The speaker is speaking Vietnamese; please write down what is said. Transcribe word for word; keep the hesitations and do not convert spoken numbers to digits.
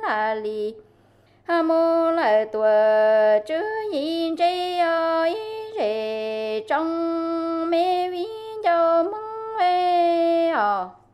là li mô lại tuổi chữ yin chế ơi chế trong mê vi cho mong về